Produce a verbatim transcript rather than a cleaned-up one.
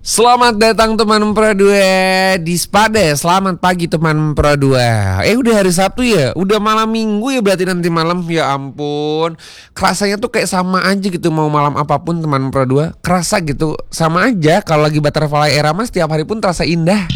Selamat datang teman Pro dua di Spade. Selamat pagi teman Pro dua. Eh udah hari Sabtu ya? Udah malam minggu ya berarti nanti malam. Ya ampun. Kerasanya tuh kayak sama aja gitu, mau malam apapun teman Pro dua. Kerasa gitu sama aja. Kalau lagi Butterfly Era mas, tiap hari pun terasa indah.